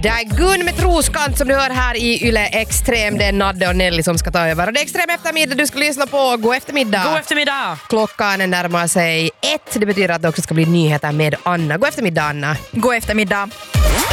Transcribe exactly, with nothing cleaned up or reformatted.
Det är Gun med Troskant som du hör här i Yle Extrem. Det är Nadde och Nelly som ska ta över. Och det är Extrem eftermiddag du ska lyssna på. God eftermiddag. God eftermiddag. Klockan närmar sig ett. Det betyder att det också ska bli nyheter med Anna. God eftermiddag, Anna. God eftermiddag.